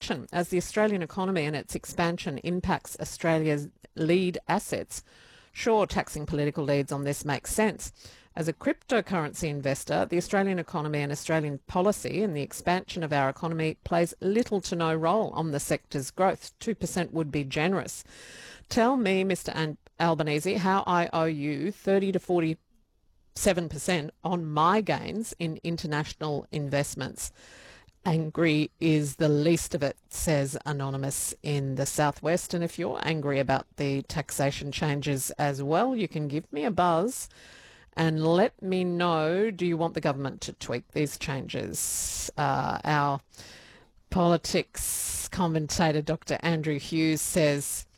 election. As the Australian economy and its expansion impacts Australia's lead assets, sure, taxing political leads on this makes sense. As a cryptocurrency investor, the Australian economy and Australian policy and the expansion of our economy plays little to no role on the sector's growth. 2% would be generous. Tell me, Mr. Albanese, how I owe you 30 to 47% on my gains in international investments. Angry is the least of it, says Anonymous in the Southwest. And if you're angry about the taxation changes as well, you can give me a buzz and let me know, do you want the government to tweak these changes? Our politics commentator, Dr. Andrew Hughes, says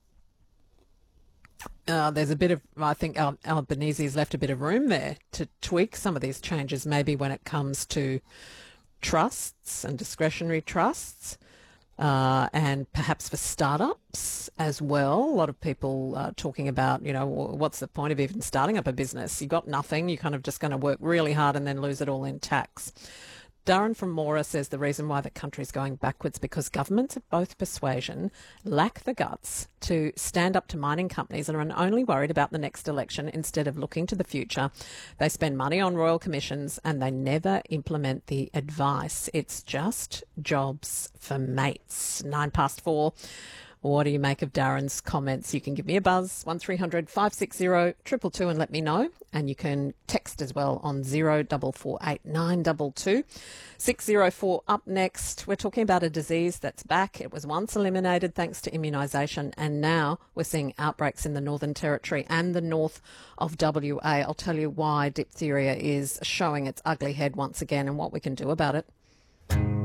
there's a bit of, I think Albanese has left a bit of room there to tweak some of these changes, maybe when it comes to trusts and discretionary trusts. And perhaps for startups as well. A lot of people talking about, you know, what's the point of even starting up a business? You got nothing. You're kind of just going to work really hard and then lose it all in tax. Darren from Mora says the reason why the country is going backwards because governments of both persuasion lack the guts to stand up to mining companies and are only worried about the next election instead of looking to the future. They spend money on royal commissions and they never implement the advice. It's just jobs for mates. 4:09. What do you make of Darren's comments? You can give me a buzz, 1300 560 222 and let me know. And you can text as well on 0448 922 604. Up next, we're talking about a disease that's back. It was once eliminated thanks to immunisation, and now we're seeing outbreaks in the Northern Territory and the north of WA. I'll tell you why diphtheria is showing its ugly head once again and what we can do about it.